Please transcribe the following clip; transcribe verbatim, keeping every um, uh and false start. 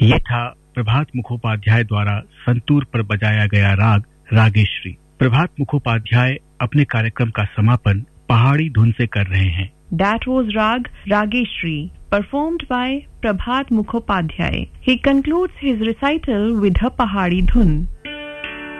ये था प्रभात मुखोपाध्याय द्वारा संतूर पर बजाया गया राग रागेश्वरी। प्रभात मुखोपाध्याय अपने कार्यक्रम का समापन पहाड़ी धुन से कर रहे हैं। That was Rag Rageshri, performed by Prabhat Mukhopadhyay. He concludes his recital with a Pahari Dhun.